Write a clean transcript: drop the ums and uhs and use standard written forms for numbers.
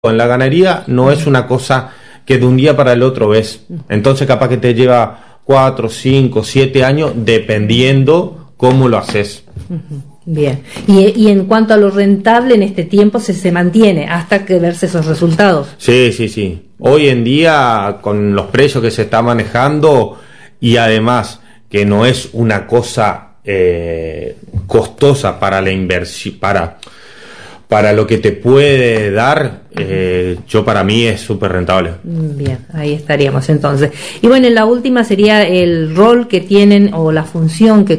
En la ganadería no es una cosa que de un día para el otro ves. Entonces capaz que te lleva 4, 5, 7 años dependiendo cómo lo haces. Bien. Y en cuanto a lo rentable, en este tiempo se mantiene hasta que verse esos resultados. Sí. Hoy en día, con los precios que se está manejando, y además que no es una cosa costosa para la inversión, para lo que te puede dar, para mí es súper rentable. Bien, ahí estaríamos entonces. Y bueno, la última sería el rol que tienen o la función que